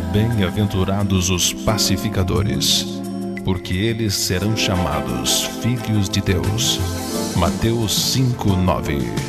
Bem-aventurados os pacificadores, porque eles serão chamados filhos de Deus. Mateus 5:9.